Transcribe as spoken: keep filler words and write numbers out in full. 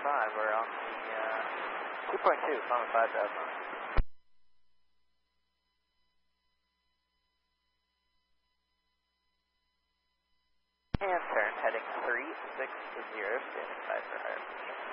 five, we're on the uh, two point two, Common five to F nine. And turn heading three six zero, standing by for higher.